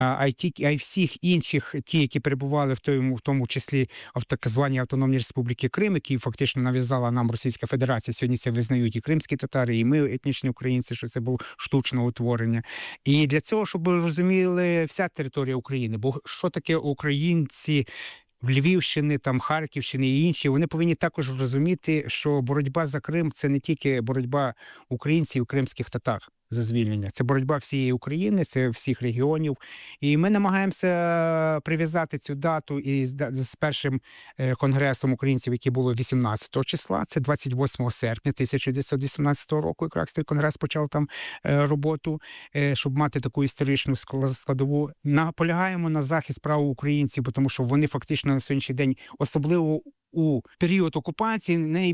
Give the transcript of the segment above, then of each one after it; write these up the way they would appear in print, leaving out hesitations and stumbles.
а й всіх інших, ті, які перебували в тому числі в так званій Автономній Республіці Крим, які фактично нав'язала нам Російська Федерація. Сьогодні це визнають і кримські татари, і ми, етнічні українці, що це було штучне утворення. І для цього, щоб розуміли вся територія України, бо що таке українці Львівщини, там, Харківщини і інші, вони повинні також розуміти, що боротьба за Крим – це не тільки боротьба українців і кримських татар за звільнення. Це боротьба всієї України, це всіх регіонів. І ми намагаємося прив'язати цю дату з першим конгресом українців, який було 18 числа, це 28 серпня 1918 року, якраз той конгрес почав там роботу, щоб мати таку історичну складову. Наполягаємо на захист прав українців, тому що вони фактично на сьогоднішній день, особливо у період окупації,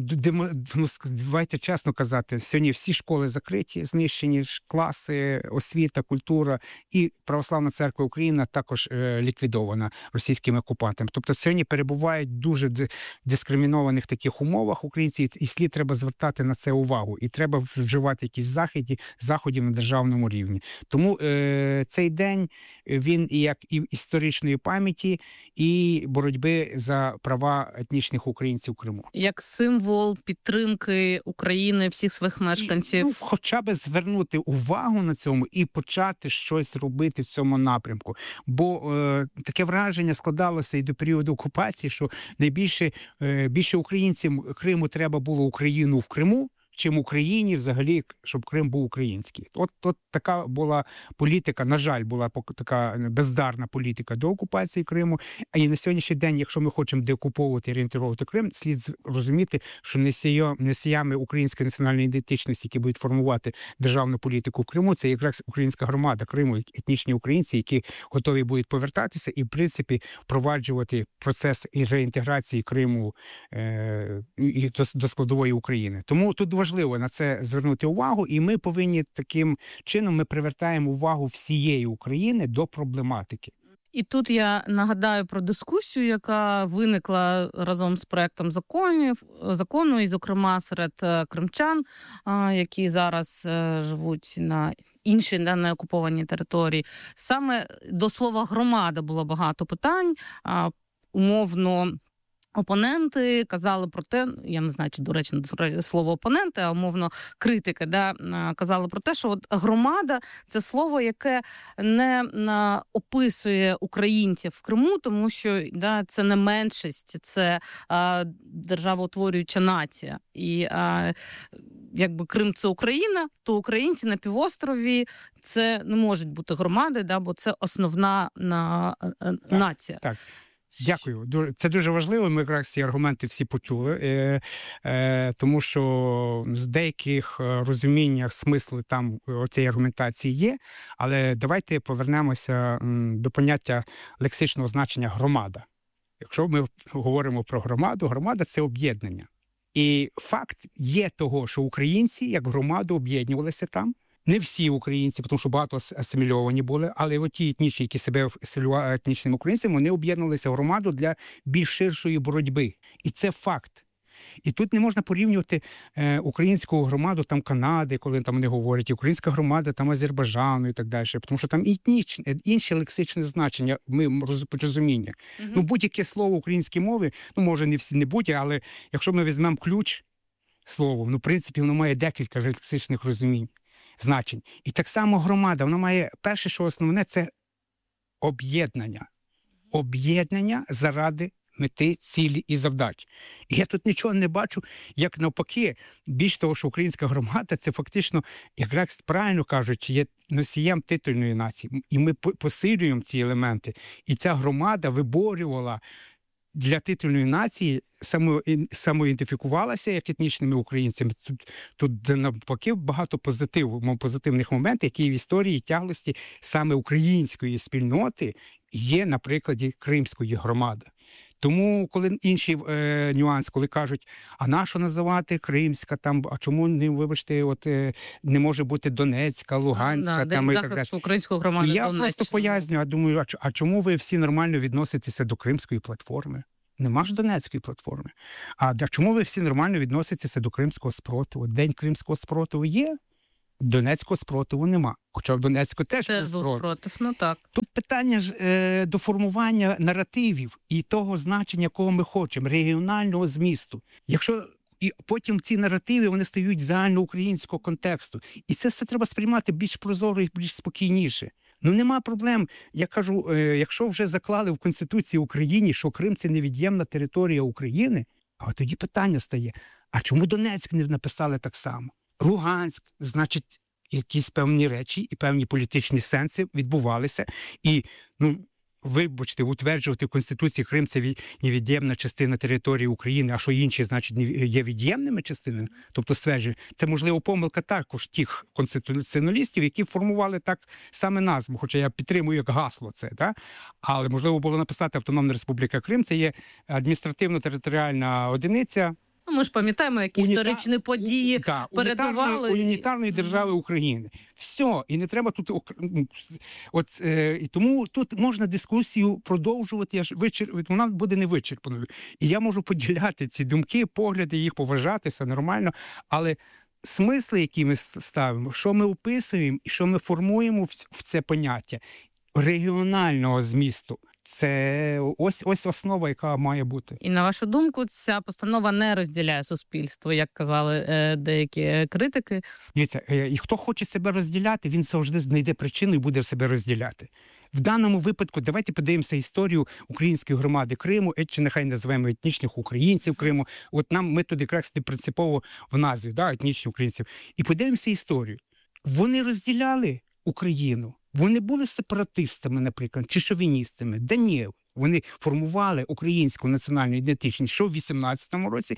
давайте чесно казати, сьогодні всі школи закриті, знищені класи, освіта, культура, і Православна Церква України також ліквідована російськими окупантами. Тобто сьогодні перебувають дуже дискримінованих таких умовах українці, і слід треба звертати на це увагу. І треба вживати якісь заходів на державному рівні. Тому цей день, він і як і історичної пам'яті, і боротьби за права етнічних українців в Криму. Як символ підтримки України, всіх своїх мешканців. Хоча б звернути увагу на цьому і почати щось робити в цьому напрямку. Бо таке враження складалося і до періоду окупації, що більше українцям Криму треба було Україну в Криму, чим Україні взагалі, щоб Крим був український. От така була політика, на жаль, була така бездарна політика до окупації Криму. А і на сьогоднішній день, якщо ми хочемо деокуповувати і реінтегрувати Крим, слід розуміти, що носіями української національної ідентичності, які будуть формувати державну політику в Криму, це якраз українська громада Криму, етнічні українці, які готові будуть повертатися і, в принципі, впроваджувати процес і реінтеграції Криму до складової України. Тому тут важливо на це звернути увагу, і ми повинні таким чином, ми привертаємо увагу всієї України до проблематики. І тут я нагадаю про дискусію, яка виникла разом з проектом закону, і, зокрема, серед кримчан, які зараз живуть на іншій неокупованій території. Саме до слова «громада» було багато питань, умовно. Опоненти казали про те, я не знаю, чи доречно слово опоненти, а умовно критики, казали про те, що от громада – це слово, яке не описує українців в Криму, тому що це не меншість, це державоутворююча нація. І якби Крим – це Україна, то українці на півострові – це не можуть бути громади, бо це основна нація. Так. Дякую. Це дуже важливо. Ми якраз ці аргументи всі почули, тому що з деяких розуміннях смисли там цієї аргументації є, але давайте повернемося до поняття лексичного значення «громада». Якщо ми говоримо про громаду, громада – це об'єднання. І факт є того, що українці як громаду об'єднувалися там. Не всі українці, тому що багато асимільовані були, але от ті етнічні, які себе асимілювали етнічними українцями, вони об'єднувалися в громаду для більш ширшої боротьби. І це факт. І тут не можна порівнювати українську громаду там Канади, коли там вони говорять, і українська громада там Азербайджану і так далі, тому що там інші лексичне значення, розуміння. Будь-яке слово української мови, може не всі, не будь-яке, але якщо ми візьмемо ключ слово, в принципі, воно має декілька лексичних розумінь. Значень. І так само громада, вона має, перше, що основне, це об'єднання. Об'єднання заради мети, цілі і завдач. І я тут нічого не бачу, як навпаки, більш того, що українська громада, це фактично, якраз правильно кажучи, є носієм титульної нації. І ми посилюємо ці елементи. І ця громада виборювала для титульної нації, самоідентифікувалася як етнічними українцями. Тут навпаки багато позитивних моментів, які в історії тяглості саме української спільноти є на прикладі кримської громади. Тому, коли інший нюанс, коли кажуть, а нащо називати Кримська, там, а чому не, вибачте, не може бути Донецька, Луганська, там і так далі. Української громади. І я просто пояснюю, а думаю, а чому ви всі нормально відноситеся до Кримської платформи? Нема ж Донецької платформи. А чому ви всі нормально відноситеся до Кримського спротиву? День Кримського спротиву є? Донецького спротиву нема. Хоча в Донецьку теж Теж був був спротив. спротив, ну так. Тут питання ж до формування наративів і того значення, якого ми хочемо, регіонального змісту. Якщо і потім ці наративи, вони стають загальноукраїнського контексту. І це все треба сприймати більш прозоро і більш спокійніше. Ну, нема проблем. Я кажу, якщо вже заклали в Конституції України, що Крим – це невід'ємна територія України, а тоді питання стає, а чому Донецьк не написали так само? Луганськ, значить, якісь певні речі і певні політичні сенси відбувалися. І, вибачте, утверджувати в Конституції Крим – це невід'ємна частина території України, а що інші, значить, є від'ємними частинами. Тобто, стверджує, це, можливо, помилка також тих конституціоналістів, які формували так саме назву, хоча я підтримую як гасло це, так? Але, можливо, було написати Автономна Республіка Крим, це є адміністративно-територіальна одиниця. Ну, ми ж пам'ятаємо, які історичні події передували. Унітарної держави України. Все, і не треба тут... І тому тут можна дискусію продовжувати, вона буде невичерпаною. І я можу поділяти ці думки, погляди, їх поважати, все нормально, але смисли, які ми ставимо, що ми описуємо і що ми формуємо в це поняття регіонального змісту, це ось основа, яка має бути. І на вашу думку, ця постанова не розділяє суспільство, як казали деякі критики? Дивіться, і хто хоче себе розділяти, він завжди знайде причину і буде себе розділяти. В даному випадку давайте подивимося історію української громади Криму, чи нехай називаємо етнічних українців Криму. От ми тут якраз принципово в назві, етнічні українців. І подивимося історію. Вони розділяли Україну. Вони були сепаратистами, наприклад, чи шовіністами. Да ні, вони формували українську національну ідентичність, що в 18-му році,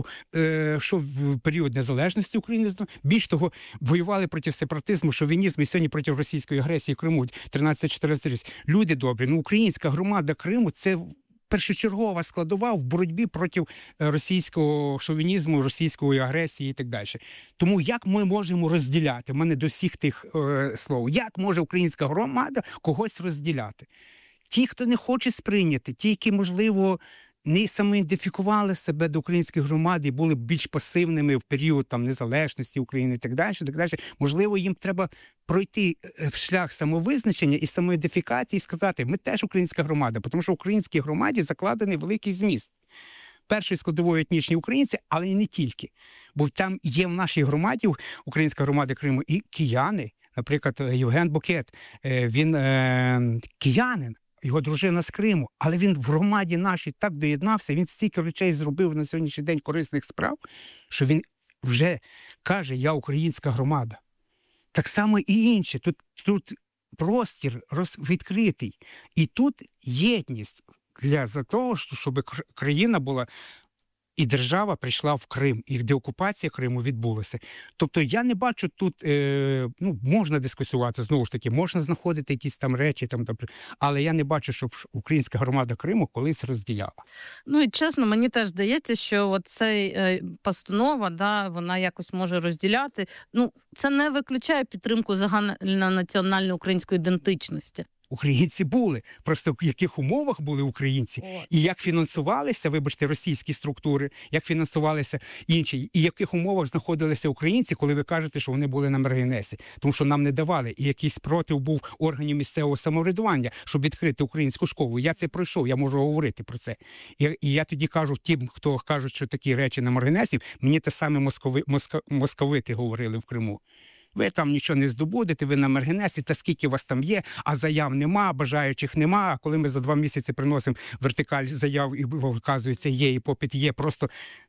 що в період незалежності України. Більш того, воювали проти сепаратизму, шовінізму і сьогодні проти російської агресії в Криму 13-14 років. Люди добрі, українська громада Криму – це першочергова складова в боротьбі проти російського шовінізму, російської агресії і так далі. Тому як ми можемо розділяти, в мене до всіх тих слов, як може українська громада когось розділяти? Ті, хто не хоче сприйняти, ті, які, можливо, не самоідентифікували себе до української громади і були більш пасивними в період незалежності України і так далі, можливо, їм треба пройти шлях самовизначення і самоідентифікації і сказати, ми теж українська громада, тому що в українській громаді закладений великий зміст. Першою складовою етнічні українці, але і не тільки. Бо там є в нашій громаді, українська громада Криму, і кияни. Наприклад, Євген Букет, він киянин. Його дружина з Криму, але він в громаді нашій так доєднався, він стільки речей зробив на сьогоднішній день корисних справ, що він вже каже, я українська громада. Так само і інші. Тут простір відкритий. І тут єдність за того, щоб країна була і держава прийшла в Крим, і деокупація Криму відбулася. Тобто я не бачу тут, можна дискусувати, знову ж таки, можна знаходити якісь там речі, але я не бачу, щоб українська громада Криму колись розділяла. Ну і чесно, мені теж здається, що ця постанова, вона якось може розділяти. Це не виключає підтримку загальнонаціональної української ідентичності. Українці були. Просто в яких умовах були українці, і як фінансувалися, вибачте, російські структури, як фінансувалися інші, і в яких умовах знаходилися українці, коли ви кажете, що вони були на маргінесі. Тому що нам не давали, і якийсь спротив був органів місцевого самоврядування, щоб відкрити українську школу. Я це пройшов, я можу говорити про це. І я тоді кажу тим, хто кажуть, що такі речі на маргінесів, мені те саме московити говорили в Криму. Ви там нічого не здобудете, ви на маргінесі, та скільки вас там є, а заяв нема, бажаючих нема. А коли ми за 2 місяці приносимо вертикаль заяв і вказується є, і попит є, просто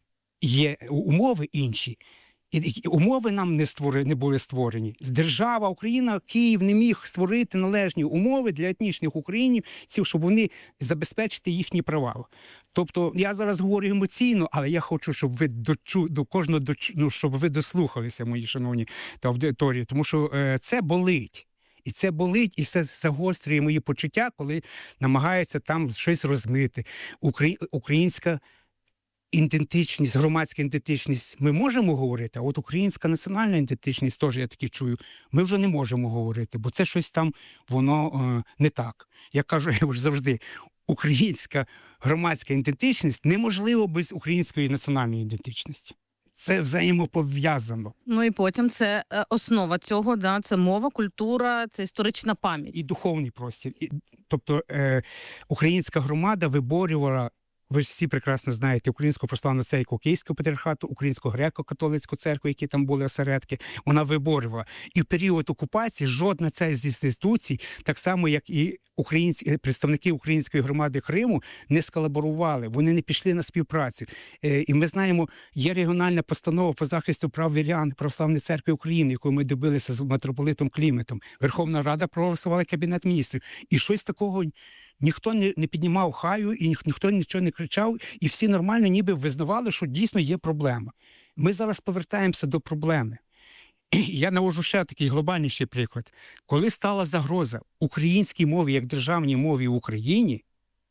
є умови інші. І умови нам не були створені. Держава, Україна, Київ не міг створити належні умови для етнічних українців, щоб вони забезпечити їхні права. Тобто, я зараз говорю емоційно, але я хочу, щоб ви до кожного, щоб ви дослухалися, мої шановні аудиторії, тому що це болить. І це болить, і це загострює мої почуття, коли намагаються там щось розмити. Українська ідентичність, громадська ідентичність ми можемо говорити, а от українська національна ідентичність, теж я таки чую, ми вже не можемо говорити, бо це щось там, воно не так. Я кажу, я вже завжди, українська громадська ідентичність неможлива без української національної ідентичності. це взаємопов'язано. Ну і потім це основа цього, да, це мова, культура, це історична пам'ять. І духовний простір. Тобто українська громада виборювала, ви ж всі прекрасно знаєте, Українську православну церкву Київського патріархату, Українську греко-католицьку церкву, які там були осередки, вона виборювала. І в період окупації жодна ця з інституцій, так само, як і представники української громади Криму, не сколаборували, вони не пішли на співпрацю. І ми знаємо, є регіональна постанова по захисту прав вірян Православної церкви України, яку ми добилися з митрополитом Кліментом. Верховна Рада проголосувала, Кабінет міністрів. І щось такого ніхто не піднімав хаю, і ніхто нічого не кричав, і всі нормально ніби визнавали, що дійсно є проблема. Ми зараз повертаємося до проблеми. Я навожу ще такий глобальніший приклад. Коли стала загроза українській мові як державній мові в Україні,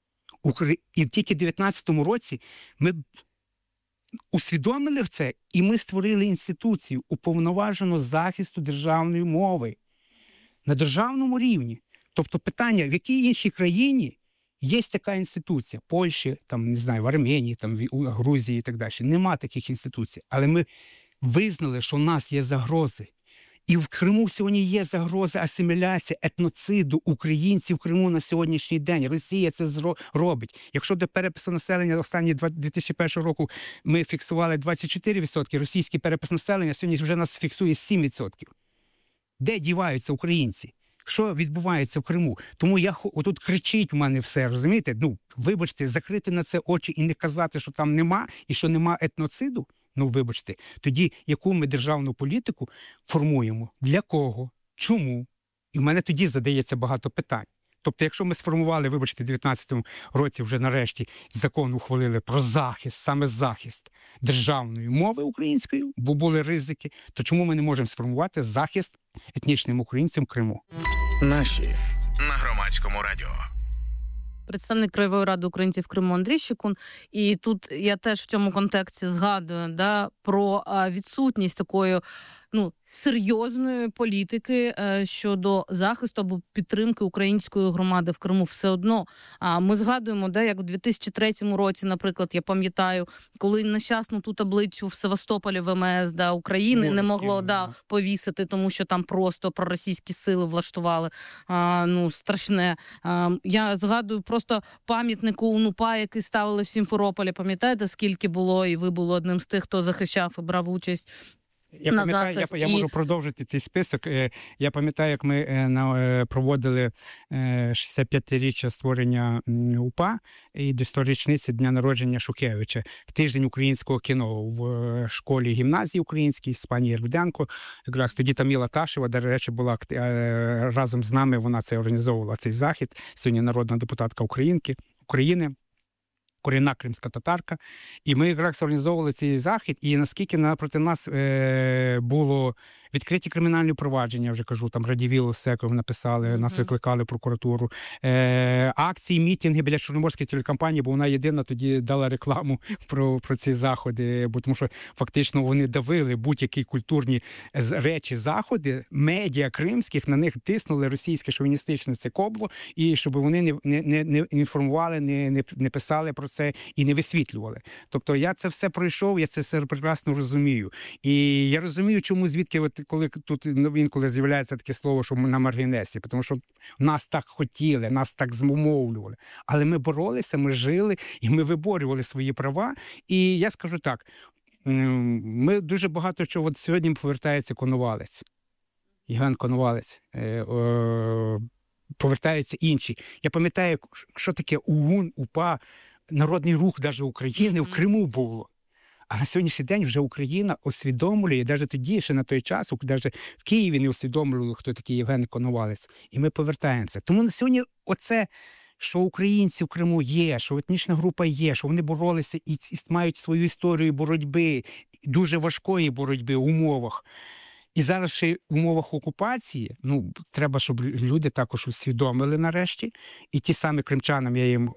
і тільки в 19-му році ми усвідомили це, і ми створили інституцію уповноважену захисту державної мови на державному рівні. Тобто питання, в якій іншій країні є така інституція, Польщі, там, не знаю, в Арменії, там, в Грузії і так далі. Нема таких інституцій. Але ми визнали, що в нас є загрози. І в Криму сьогодні є загрози асиміляції, етноциду українців в Криму на сьогоднішній день. Росія це робить. Якщо до перепису населення останні 2001 року ми фіксували 24%, російський перепис населення сьогодні вже нас фіксує 7%. Де діваються українці? Що відбувається в Криму? Тому отут кричить в мене все, розумієте? Ну, вибачте, закрити на це очі і не казати, що там нема, і що нема етноциду, ну, вибачте. Тоді яку ми державну політику формуємо? Для кого? Чому? І в мене тоді задається багато питань. Тобто, якщо ми сформували, вибачте, в 19-му році вже нарешті закон ухвалили про захист, саме захист державної мови української, бо були ризики, то чому ми не можемо сформувати захист етнічним українцям в Криму? Наші на Громадському радіо. Представник Краєвої ради українців в Криму Андрій Щекун. І тут я теж в цьому контексті згадую про відсутність такої серйозної політики щодо захисту або підтримки української громади в Криму. Все одно ми згадуємо, як у 2003 році, наприклад, я пам'ятаю, коли нещасну ту таблицю в Севастополі ВМС України не могло повісити, тому що там просто проросійські сили влаштували страшне. Я згадую просто пам'ятнику УНУПА, який ставили в Сімферополі. Пам'ятаєте, скільки було, і ви були одним з тих, хто захищав і брав участь. Я пам'ятаю, я можу продовжити цей список. Я пам'ятаю, як ми проводили 65-річчя створення УПА і до 100-річниці дня народження Шухевича. Тиждень українського кіно в школі-гімназії українській з пані Єрбденко. Якраз тоді Таміла Ташева, до речі, була разом з нами, вона це організовувала, цей захід. Сьогодні народна депутатка України. Корінна кримська татарка. І ми якраз організовували цей захід, і наскільки проти нас було відкриті кримінальні провадження, я вже кажу, там Радівілу Секов написали, нас викликали в прокуратуру. Акції, мітинги біля Чорноморської телекомпанії, бо вона єдина тоді дала рекламу про ці заходи, бо тому що фактично вони давили будь-які культурні речі, заходи, медіа кримських, на них тиснули російське шовіністичне це кобло, і щоб вони не інформували, не писали про це і не висвітлювали. Тобто я це все пройшов, я це все прекрасно розумію. І я розумію, чому звідки коли тут інколи з'являється таке слово, що ми на маргінесі, тому що нас так хотіли, нас так змовлювали. Але ми боролися, ми жили, і ми виборювали свої права. І я скажу так, ми дуже багато чого, от сьогодні повертається Коновалець, Євген Коновалець, повертаються інші. Я пам'ятаю, що таке ОУН, УПА, Народний рух навіть України в Криму було. А на сьогоднішній день вже Україна усвідомлює, навіть тоді, ще на той час, навіть в Києві не усвідомлювали, хто такий Євген Коновалець. І ми повертаємося. Тому на сьогодні оце, що українці в Криму є, що етнічна група є, що вони боролися і мають свою історію боротьби, дуже важкої боротьби в умовах. І зараз ще в умовах окупації, треба, щоб люди також усвідомили нарешті. І ті самі кримчанам, я їм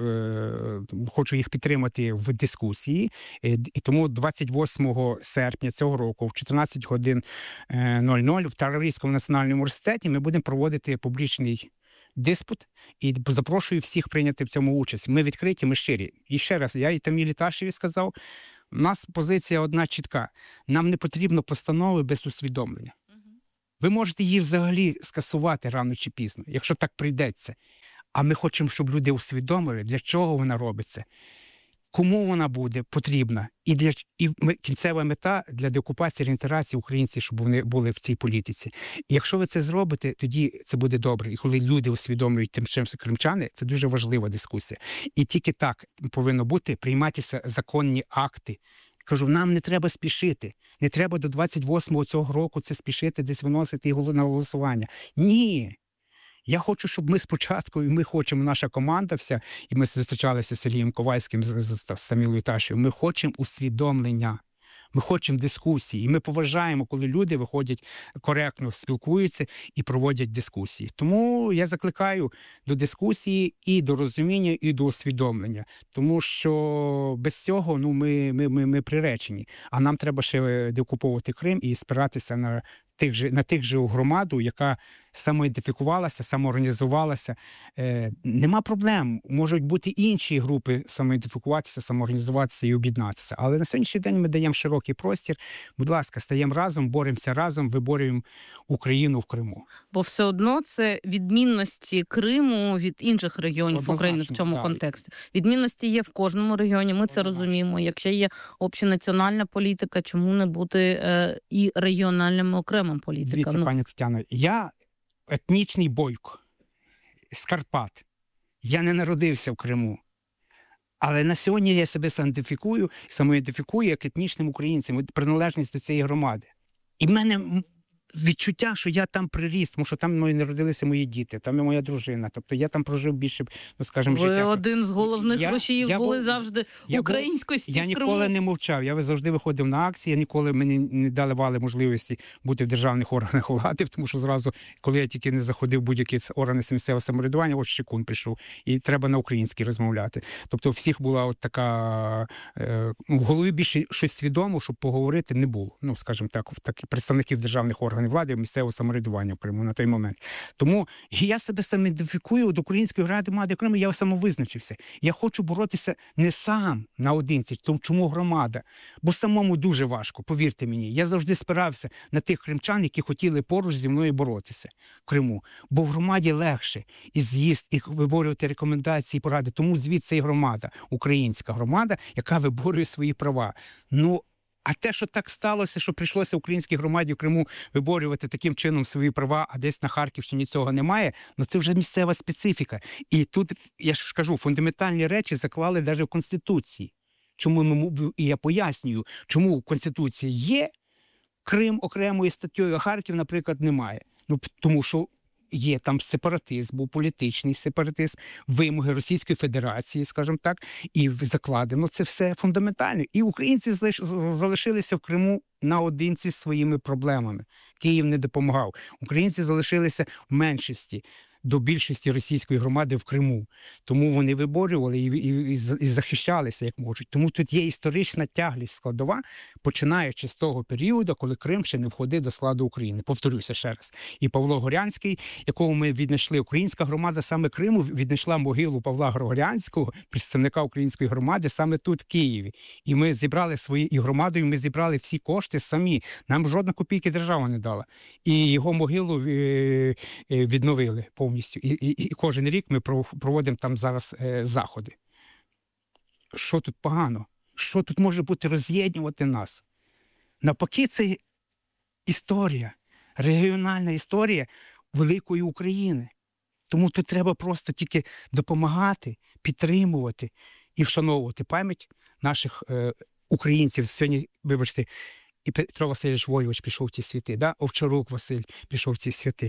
хочу їх підтримати в дискусії. І тому 28 серпня цього року в 14 годин 00 в Таврійському національному університеті ми будемо проводити публічний диспут і запрошую всіх прийняти в цьому участь. Ми відкриті, ми щирі. І ще раз, я і Тамілі Ташеві сказав, У нас позиція одна чітка. Нам не потрібно постанови без усвідомлення. Ви можете її взагалі скасувати рано чи пізно, якщо так прийдеться. А ми хочемо, щоб люди усвідомили, для чого вона робиться, кому вона буде потрібна. Кінцева мета для деокупації, реінтеграції українців, щоб вони були в цій політиці. І якщо ви це зробите, тоді це буде добре. І коли люди усвідомлюють тим чим кримчани, це дуже важлива дискусія. І тільки так повинно бути, прийматися законні акти. Кажу, нам не треба спішити. Не треба до 28-го цього року це спішити, десь виносити його на голосування. Ні. Я хочу, щоб ми спочатку, і ми хочемо, наша команда вся, і ми зустрічалися з Сергієм Ковальським, з Самілою Ташею, ми хочемо усвідомлення, ми хочемо дискусії, і ми поважаємо, коли люди виходять, коректно спілкуються і проводять дискусії. Тому я закликаю до дискусії і до розуміння, і до усвідомлення, тому що без цього ми приречені, а нам треба ще деокуповувати Крим і спиратися на тих же громаду, яка самоідентифікувалася, самоорганізувалася. Нема проблем. Можуть бути інші групи самоідентифікуватися, самоорганізуватися і об'єднатися. Але на сьогоднішній день ми даємо широкий простір. Будь ласка, стаємо разом, боремося разом, виборюємо Україну в Криму. Бо все одно це відмінності Криму від інших регіонів Однозначно, України в цьому так. контексті. Відмінності є в кожному регіоні, ми це розуміємо. Якщо є общенаціональна політика, чому не бути і регіональними окремим політиками? Дивіться, пані Тетяно, я етнічний бойко з Карпат. Я не народився в Криму. Але на сьогодні я себе самоідентифікую як етнічним українцем, приналежність до цієї громади. І в мене відчуття, що я там приріс, тому що там народилися мої діти, там і моя дружина. Тобто я там прожив більше, Ви життя. один з головних рушіїв були завжди українськості в Криму. Я ніколи не мовчав, я завжди виходив на акції, ніколи мені не давали можливості бути в державних органах влади, тому що зразу, коли я тільки не заходив в будь-які органи місцевого самоврядування, ось Чекун прийшов, і треба на українській розмовляти. Тобто у всіх була от така, в голові більше щось свідомо, щоб поговорити не було. Скажімо так, представників державних органів влади, місцевого самоврядування в Криму на той момент. Тому я себе самоідентифікую до Української громади Криму, я самовизначився. Я хочу боротися не сам наодинці, чому громада? Бо самому дуже важко, повірте мені. Я завжди спирався на тих кримчан, які хотіли поруч зі мною боротися в Криму. Бо в громаді легше і з'їзд, і виборювати рекомендації, поради. Тому звідси і громада, українська громада, яка виборює свої права. А те, що так сталося, що прийшлося українській громаді в Криму виборювати таким чином свої права, а десь на Харківщині цього немає, це вже місцева специфіка. І тут, я ж кажу, фундаментальні речі заклали навіть в Конституції. І я пояснюю, чому в Конституції є Крим окремою статтею, а Харків, наприклад, немає. Тому що є там сепаратизм, був політичний сепаратизм, вимоги Російської Федерації, скажімо так, і закладено це все фундаментально. І українці залишилися в Криму наодинці з своїми проблемами. Київ не допомагав. Українці залишилися в меншості до більшості російської громади в Криму. Тому вони виборювали і захищалися, як можуть. Тому тут є історична тяглість складова, починаючи з того періоду, коли Крим ще не входив до складу України. Повторюся ще раз. І Павло Горянський, якого ми віднайшли, українська громада саме Криму віднайшла могилу Павла Горянського, представника української громади, саме тут, в Києві. І ми зібрали і громадою ми зібрали всі кошти самі. Нам жодна копійки держава не дала. І його могилу відновили повністю. І кожен рік ми проводимо там зараз заходи. Що тут погано? Що тут може бути роз'єднувати нас? Навпаки, це історія, регіональна історія великої України. Тому тут треба просто тільки допомагати, підтримувати і вшановувати пам'ять наших українців. Сьогодні, вибачте, і Петро Васильович Войович пішов в ті світи, Овчарук Василь пішов в ці світи.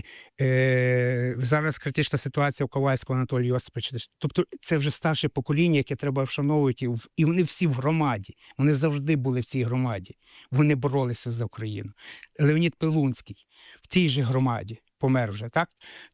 Зараз критична ситуація у Ковальського Анатолія Йосиповича. Тобто це вже старше покоління, яке треба вшановувати. І вони всі в громаді. Вони завжди були в цій громаді. Вони боролися за Україну. Леонід Пилунський в цій же громаді помер вже, так?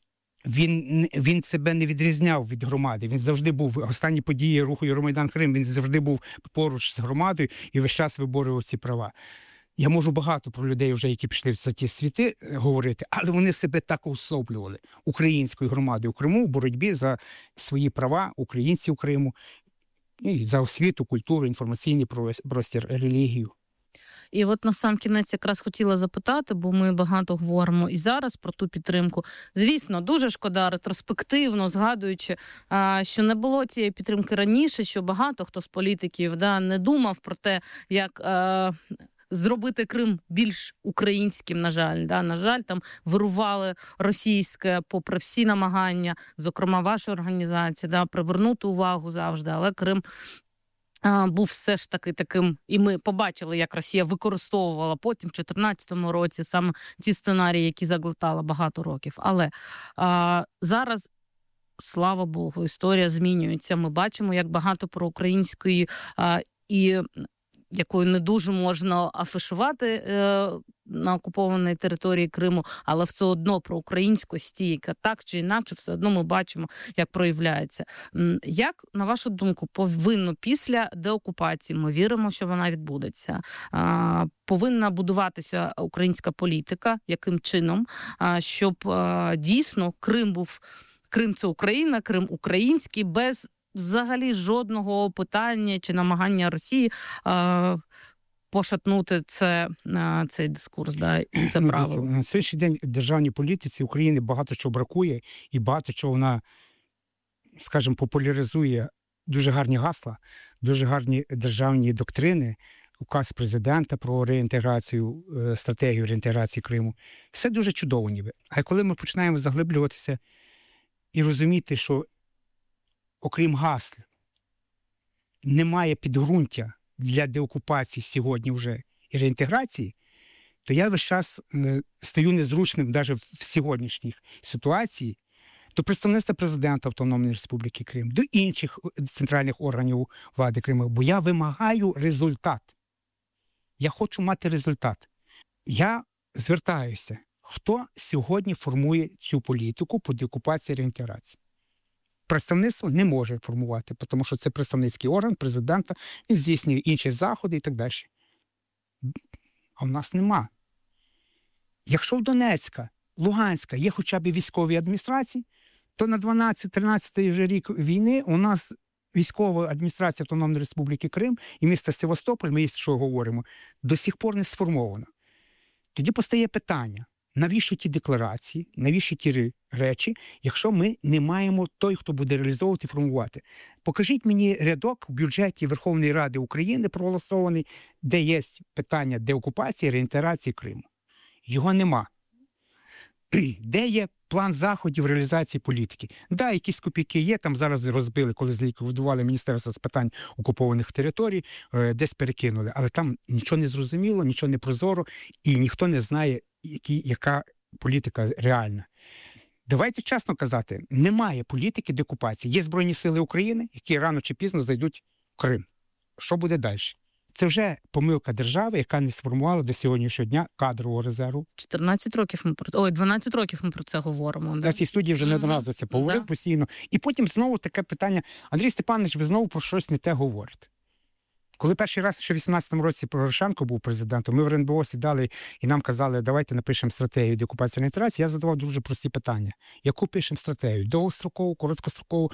Він себе не відрізняв від громади. Він завжди був, останні події руху Євромайдан Крим, він завжди був поруч з громадою і весь час виборював ці права. Я можу багато про людей, вже, які пішли за ті світи, говорити, але вони себе так уособлювали українською громадою у Криму в боротьбі за свої права українців Криму. І за освіту, культуру, інформаційний простір, релігію. І от на сам кінець якраз хотіла запитати, бо ми багато говоримо і зараз про ту підтримку. Звісно, дуже шкода ретроспективно, згадуючи, що не було цієї підтримки раніше, що багато хто з політиків не думав про те, як зробити Крим більш українським, на жаль. На жаль, там вирували російське, попри всі намагання, зокрема ваша організація, привернути увагу завжди, але Крим був все ж таки таким, і ми побачили, як Росія використовувала потім в 2014 році саме ці сценарії, які заглотала багато років. Але зараз, слава Богу, історія змінюється. Ми бачимо, як багато проукраїнської і якою не дуже можна афішувати на окупованій території Криму, але все одно про українськості, яка так чи інакше, все одно ми бачимо, як проявляється. Як, на вашу думку, повинно після деокупації, ми віримо, що вона відбудеться, повинна будуватися українська політика, яким чином, щоб дійсно Крим – це Україна, Крим – український, без взагалі жодного питання чи намагання Росії пошатнути цей дискурс, і це право. На сьогоднішній день в державній політиці України багато чого бракує, і багато чого вона, скажімо, популяризує дуже гарні гасла, дуже гарні державні доктрини, указ президента про реінтеграцію, стратегію реінтеграції Криму. Все дуже чудово ніби. А коли ми починаємо заглиблюватися і розуміти, що окрім гасл, немає підґрунтя для деокупації сьогодні вже і реінтеграції, то я весь час стаю незручним навіть в сьогоднішній ситуації до представництва президента Автономної Республіки Крим, до інших центральних органів влади Криму, бо я вимагаю результат. Я хочу мати результат. Я звертаюся, хто сьогодні формує цю політику по деокупації і реінтеграції? Представництво не може формувати, тому що це представницький орган президента, він здійснює інші заходи і так далі. А в нас нема. Якщо в Донецька, Луганська є хоча б військові адміністрації, то на 12-13 вже рік війни у нас військова адміністрація Автономної Республіки Крим і міста Севастополь, ми що говоримо, до сих пор не сформовано. Тоді постає питання, навіщо ті декларації, навіщо ті речі, якщо ми не маємо той, хто буде реалізовувати і формувати. Покажіть мені рядок в бюджеті Верховної Ради України проголосований, де є питання деокупації, реінтеграції Криму. Його нема. Де є план заходів реалізації політики? Да, якісь копійки є, там зараз розбили, коли зліквідували Міністерство з питань окупованих територій, десь перекинули. Але там нічого не зрозуміло, нічого не прозоро, і ніхто не знає, яка політика реальна. Давайте чесно казати, немає політики деокупації. Є Збройні сили України, які рано чи пізно зайдуть в Крим. Що буде далі? Це вже помилка держави, яка не сформувала до сьогоднішнього дня кадрового резерву. 12 років ми про це говоримо. На цій студії вже неодноразово це поговорив постійно. І потім знову таке питання: Андрій Степанович, ви знову про щось не те говорите. Коли перший раз, ще в 18-му році Порошенко був президентом, ми в РНБО сідали і нам казали, давайте напишемо стратегію деокупації і реінтеграції, я задавав дуже прості питання. Яку пишемо стратегію? Довгострокову, короткострокову?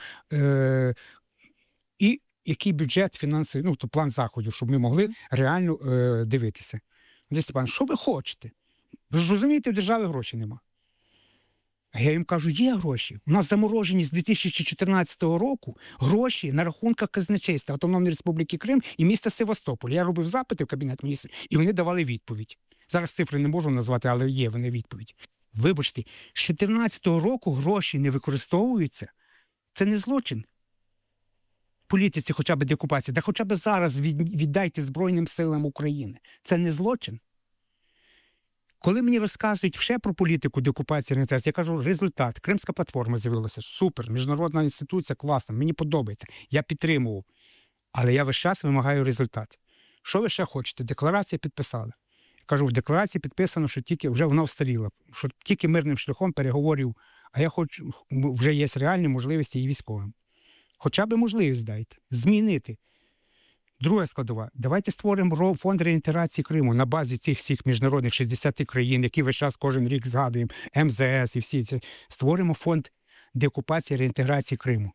І який бюджет, фінансовий, то план заходів, щоб ми могли реально дивитися. Андрій Степанович, що ви хочете? Ви ж розумієте, в держави грошей нема. А я їм кажу, є гроші. У нас заморожені з 2014 року гроші на рахунках казначейства Автономної Республіки Крим і міста Севастополь. Я робив запити в Кабінет міністрів, і вони давали відповідь. Зараз цифри не можу назвати, але є вони відповідь. Вибачте, з 2014 року гроші не використовуються. Це не злочин. Політиці хоча б деокупації, та хоча б зараз віддайте Збройним силам України. Це не злочин. Коли мені розказують ще про політику деокупації, реінтеграції, я кажу, результат. Кримська платформа з'явилася. Супер, міжнародна інституція, класна, мені подобається. Я підтримував. Але я весь час вимагаю результат. Що ви ще хочете? Декларація підписали. Я кажу, в декларації підписано, що тільки вже вона встаріла, що тільки мирним шляхом переговорів, а я хочу, вже є реальні можливості і військовим. Хоча б можливість дайте, змінити. Друга складова. Давайте створимо фонд реінтеграції Криму на базі цих всіх міжнародних 60 країн, які весь час кожен рік згадуємо, МЗС і всі ці. Створимо фонд деокупації і реінтеграції Криму.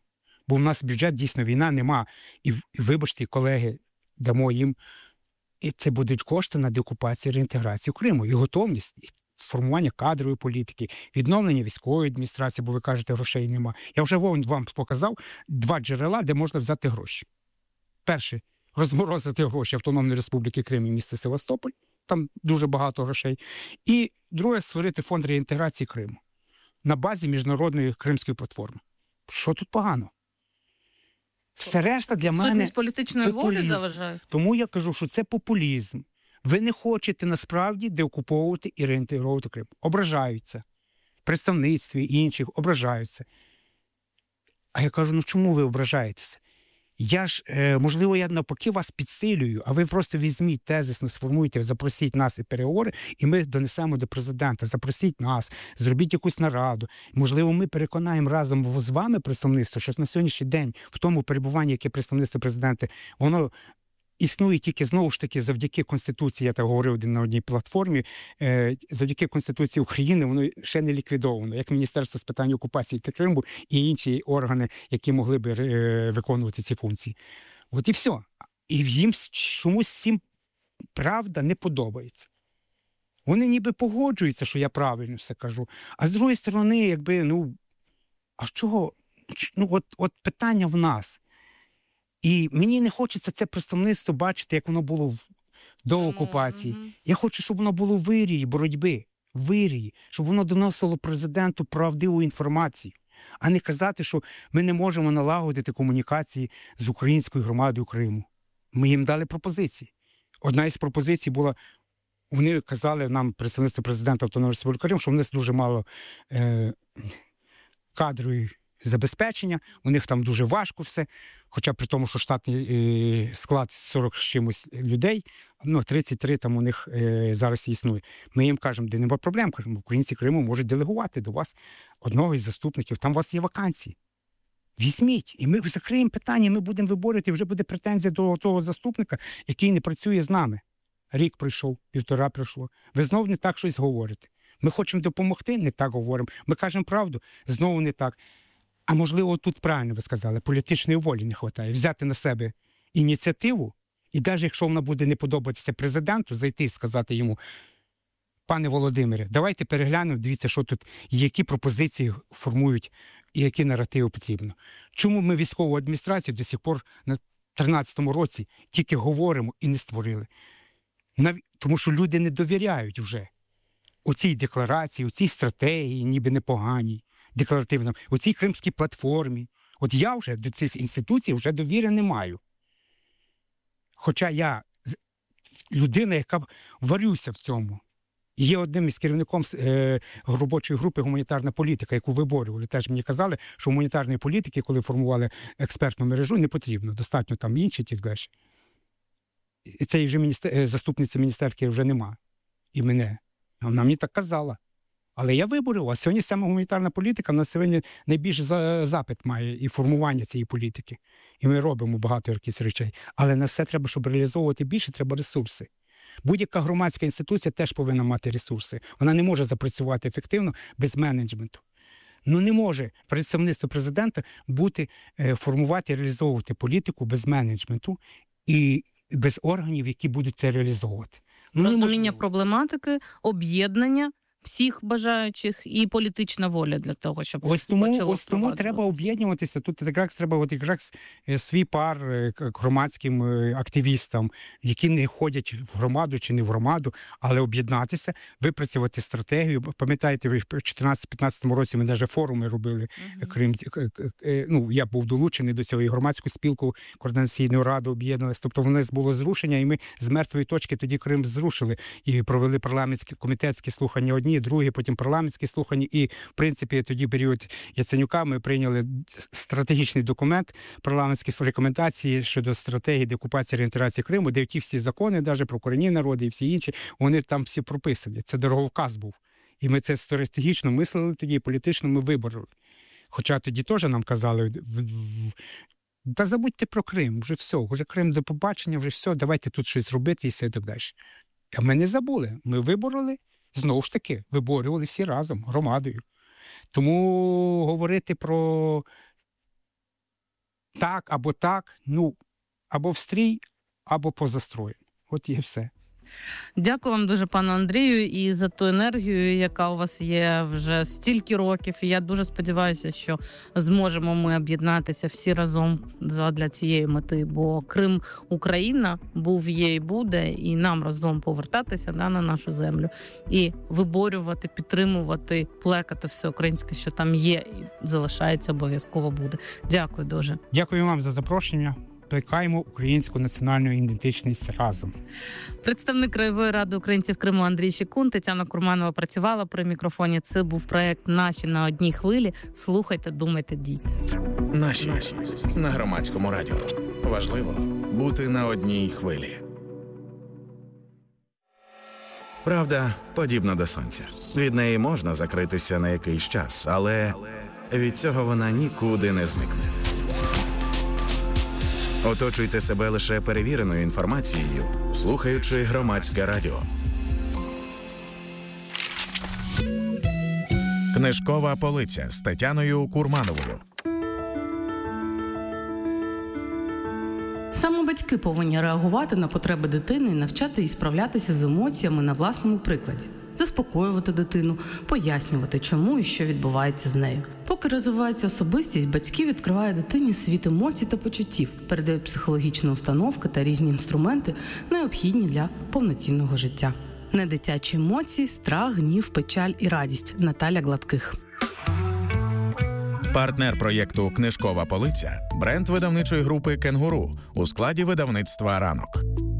Бо в нас бюджет, дійсно, війна нема. І вибачте, колеги, дамо їм. І це будуть кошти на деокупацію і реінтеграцію Криму. І готовність, і формування кадрової політики, відновлення військової адміністрації, бо ви кажете, грошей нема. Я вже вам показав 2 джерела, де можна взяти гроші. Перше – розморозити гроші Автономної Республіки Крим і міста Севастополь. Там дуже багато грошей. І друге – створити фонд реінтеграції Криму на базі міжнародної кримської платформи. Що тут погано? Все решта для мене Сутність політичної волі популізм. заважає? Тому я кажу, що це популізм. Ви не хочете насправді деокуповувати і реінтегровувати Крим. Ображаються. Представництві і інших ображаються. А я кажу, ну чому ви ображаєтеся? Я ж, можливо, я навпаки вас підсилюю, а ви просто візьміть тезисно, сформуйте, запросіть нас і переговори, і ми донесемо до президента. Запросіть нас, зробіть якусь нараду. Можливо, ми переконаємо разом з вами представництво, що на сьогоднішній день в тому перебуванні, яке представництво президента, воно існує тільки, знову ж таки, завдяки Конституції, я так говорив на одній платформі, завдяки Конституції України воно ще не ліквідовано, як Міністерство з питань окупації та Криму і інші органи, які могли б виконувати ці функції. От і все. І їм чомусь всім правда не подобається. Вони ніби погоджуються, що я правильно все кажу, а з другої сторони, якби, а з чого? От питання в нас. І мені не хочеться це представництво бачити, як воно було до окупації. Я хочу, щоб воно було в вирії боротьби, в вирії, щоб воно доносило президенту правдиву інформацію, а не казати, що ми не можемо налагодити комунікації з українською громадою Криму. Ми їм дали пропозиції. Одна із пропозицій була, вони казали нам, представництво президента Автономної Республіки Крим, що в нас дуже мало кадрової забезпечення, у них там дуже важко все, хоча при тому, що штатний склад 40 з чимось людей, 33 там у них зараз існує. Ми їм кажемо, де нема проблем, українці Криму можуть делегувати до вас одного із заступників, там у вас є вакансії. Візьміть, і ми закриємо питання, ми будемо виборювати, вже буде претензія до того заступника, який не працює з нами. Рік пройшов, 1,5 пройшло. Ви знову не так щось говорите. Ми хочемо допомогти, не так говоримо. Ми кажемо правду, знову не так. А можливо, тут правильно ви сказали, політичної волі не вистачає. Взяти на себе ініціативу, і навіть якщо вона буде не подобатися президенту, зайти і сказати йому, пане Володимире, давайте переглянемо, дивіться, що тут, які пропозиції формують і які наративи потрібно. Чому ми військову адміністрацію до сих пор на 13-му році тільки говоримо і не створили? Тому що люди не довіряють вже оцій декларації, оцій стратегії, ніби непоганій, декларативно, у цій кримській платформі. От я вже до цих інституцій вже довіри не маю. Хоча я людина, яка варюся в цьому. І є одним із керівником робочої групи «Гуманітарна політика», яку виборювали. Теж мені казали, що гуманітарної політики, коли формували експертну мережу, не потрібно. Достатньо там інші тих далі. І цієї вже заступниці міністерки вже нема. І мене. Вона мені так казала. Але я виборював. А сьогодні саме гуманітарна політика на сьогодні найбільший запит має і формування цієї політики. І ми робимо багато якихось речей. Але на все треба, щоб реалізовувати більше, треба ресурси. Будь-яка громадська інституція теж повинна мати ресурси. Вона не може запрацювати ефективно без менеджменту. Не може представництво президента формувати і реалізовувати політику без менеджменту і без органів, які будуть це реалізовувати. Розуміння проблематики, об'єднання всіх бажаючих і політична воля для того, щоб ось тому треба об'єднуватися. Тут якраз треба свій пар громадським активістам, які не ходять в громаду чи не в громаду, але об'єднатися, випрацювати стратегію. Пам'ятаєте, в 2014-2015 році ми навіть форуми робили. Я був долучений до цього, і громадську спілку, координаційну раду об'єдналися. Тобто в нас було зрушення, і ми з мертвої точки тоді Крим зрушили. І провели парламентські, комітетські слухання одні, другі, потім парламентські слухання. І, в принципі, тоді період Яценюка ми прийняли стратегічний документ, парламентські рекомендації щодо стратегії деокупації і реінтеграції Криму, де ті всі закони, навіть про корінні народи і всі інші, вони там всі прописані. Це дороговказ був. І ми це стратегічно мислили тоді, політично ми вибороли. Хоча тоді теж нам казали, та забудьте про Крим, вже все, вже Крим до побачення, вже все, давайте тут щось робити і все так далі. А ми не забули, ми вибороли, знову ж таки, виборювали всі разом, громадою. Тому говорити про так, або в стрій, або поза строєм. От і все. Дякую вам дуже, пане Андрію, і за ту енергію, яка у вас є вже стільки років. І я дуже сподіваюся, що зможемо ми об'єднатися всі разом задля цієї мети. Бо Крим – Україна, був, є і буде, і нам разом повертатися на нашу землю і виборювати, підтримувати, плекати все українське, що там є, і залишається, обов'язково буде. Дякую дуже. Дякую вам за запрошення. Плекаємо українську національну ідентичність разом. Представник Краєвої ради українців Криму Андрій Щекун, Тетяна Курманова працювала при мікрофоні. Це був проект «Наші на одній хвилі». Слухайте, думайте, дійте. Наші на Громадському радіо. Важливо бути на одній хвилі. Правда подібна до сонця. Від неї можна закритися на якийсь час, але від цього вона нікуди не зникне. Оточуйте себе лише перевіреною інформацією, слухаючи Громадське радіо. Книжкова полиця з Тетяною Курмановою. Саме батьки повинні реагувати на потреби дитини і навчати її справлятися з емоціями на власному прикладі. Заспокоювати дитину, пояснювати, чому і що відбувається з нею. Поки розвивається особистість, батьки відкривають дитині світ емоцій та почуттів, передають психологічні установки та різні інструменти, необхідні для повноцінного життя. Недитячі емоції, страх, гнів, печаль і радість. Наталя Гладких. Партнер проєкту «Книжкова полиця» – бренд видавничої групи «Кенгуру» у складі видавництва «Ранок».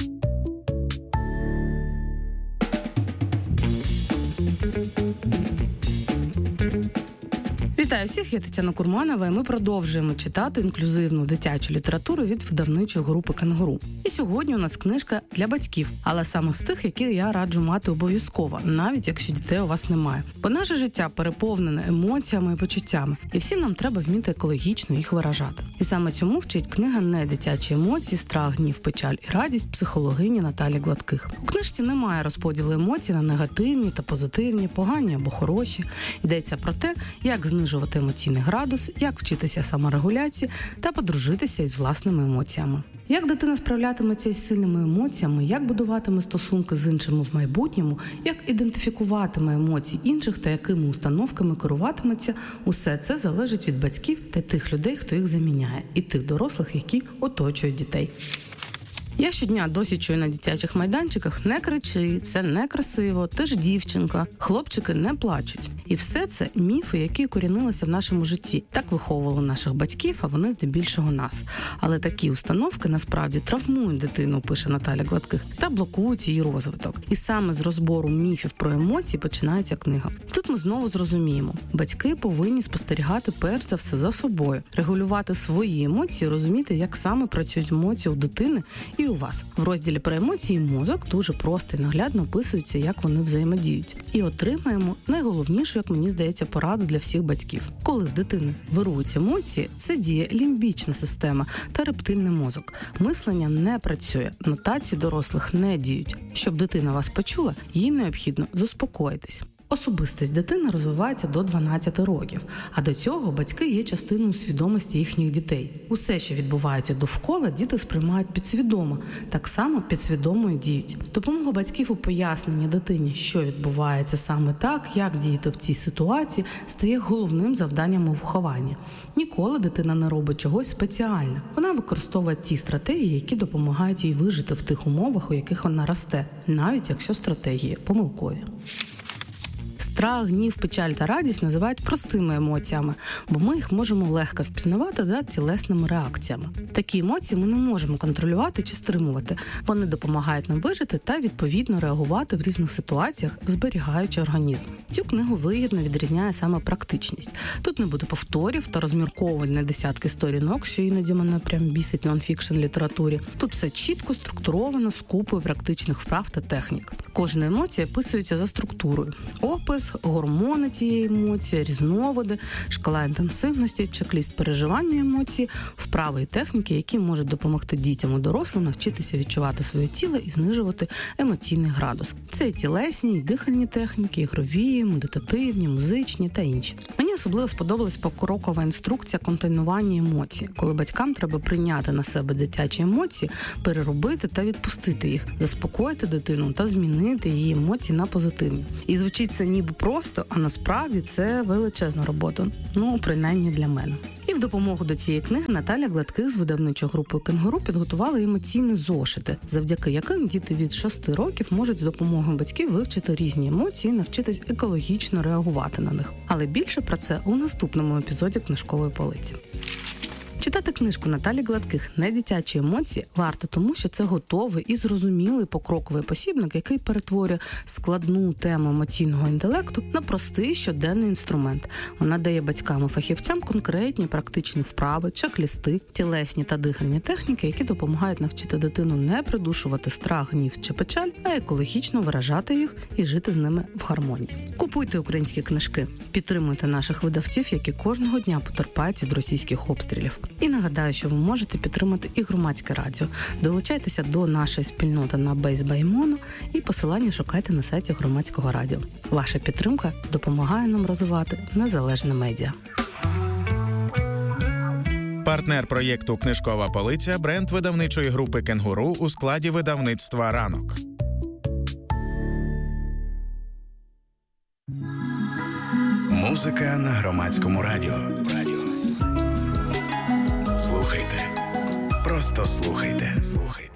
Вітаю всіх, я Тетяна Курманова, і ми продовжуємо читати інклюзивну дитячу літературу від видавничої групи «Кенгуру». І сьогодні у нас книжка для батьків, але саме з тих, які я раджу мати обов'язково, навіть якщо дітей у вас немає. Бо наше життя переповнене емоціями і почуттями, і всім нам треба вміти екологічно їх виражати. І саме цьому вчить книга «Недитячі емоції, страх, гнів, печаль і радість» психологині Наталі Гладких. У книжці немає розподілу емоцій на негативні та позитивні, погані або хороші. Йдеться про те, як знижувати емоційний градус, як вчитися саморегуляції та подружитися із власними емоціями. Як дитина справлятиметься із сильними емоціями, як будуватиме стосунки з іншими в майбутньому, як ідентифікуватиме емоції інших та якими установками керуватиметься – усе це залежить від батьків та тих людей, хто їх заміняє, і тих дорослих, які оточують дітей. Я щодня досі чую на дитячих майданчиках: не кричи, це некрасиво, ти ж дівчинка, хлопчики не плачуть. І все це міфи, які укорінилися в нашому житті. Так виховували наших батьків, а вони здебільшого нас. Але такі установки насправді травмують дитину, пише Наталя Гладких, та блокують її розвиток. І саме з розбору міфів про емоції починається книга. Тут ми знову зрозуміємо: батьки повинні спостерігати перш за все за собою, регулювати свої емоції, розуміти, як саме працюють емоції у дитини і у вас. В розділі про емоції мозок дуже просто і наглядно описується, як вони взаємодіють. І отримаємо найголовнішу, як мені здається, пораду для всіх батьків. Коли в дитини вирують емоції, це діє лімбічна система та рептильний мозок. Мислення не працює, нотації дорослих не діють. Щоб дитина вас почула, їй необхідно заспокоїтись. Особистість дитини розвивається до 12 років, а до цього батьки є частиною свідомості їхніх дітей. Усе, що відбувається довкола, діти сприймають підсвідомо, так само підсвідомо і діють. Допомога батьків у поясненні дитині, що відбувається саме так, як діяти в цій ситуації, стає головним завданням у вихованні. Ніколи дитина не робить чогось спеціально. Вона використовує ті стратегії, які допомагають їй вижити в тих умовах, у яких вона росте, навіть якщо стратегії помилкові. Страх, гнів, печаль та радість називають простими емоціями, бо ми їх можемо легко впізнавати за тілесними реакціями. Такі емоції ми не можемо контролювати чи стримувати. Вони допомагають нам вижити та відповідно реагувати в різних ситуаціях, зберігаючи організм. Цю книгу вигідно відрізняє саме практичність. Тут не буде повторів та розмірковувань на десятки сторінок, що іноді мене прям бісить нонфікшн літературі. Тут все чітко, структуровано, з купою практичних вправ та технік. Кожна емоція описується за структурою. Опис, градус, гормони цієї емоції, різновиди, шкала інтенсивності, чек-ліст переживання емоцій, вправи і техніки, які можуть допомогти дітям і дорослим навчитися відчувати своє тіло і знижувати емоційний градус. Це і тілесні, і дихальні техніки, ігрові, медитативні, музичні та інші. Мені особливо сподобалась покрокова інструкція контейнування емоцій, коли батькам треба прийняти на себе дитячі емоції, переробити та відпустити їх, заспокоїти дитину та змінити її емоції на позитивні. І звучить це ніби просто, а насправді це величезна робота. Принаймні для мене. І в допомогу до цієї книги Наталя Гладких з видавничої групи «Кенгуру» підготувала емоційні зошити, завдяки яким діти від 6 років можуть з допомогою батьків вивчити різні емоції і навчитись екологічно реагувати на них. Але більше про це у наступному епізоді книжкової полиці. Читати книжку Наталі Гладких «Недитячі емоції» варто тому, що це готовий і зрозумілий покроковий посібник, який перетворює складну тему емоційного інтелекту на простий щоденний інструмент. Вона дає батькам і фахівцям конкретні практичні вправи, чек-лісти, тілесні та дихальні техніки, які допомагають навчити дитину не придушувати страх, гнів чи печаль, а екологічно виражати їх і жити з ними в гармонії. Купуйте українські книжки, підтримуйте наших видавців, які кожного дня потерпають від російських обстрілів. І нагадаю, що ви можете підтримати і громадське радіо. Долучайтеся до нашої спільноти на Base by Mono і посилання шукайте на сайті громадського радіо. Ваша підтримка допомагає нам розвивати незалежне медіа. Партнер проєкту «Книжкова полиця» – бренд видавничої групи «Кенгуру» у складі видавництва «Ранок». Музика на громадському радіо. Слухайте. Просто слухайте.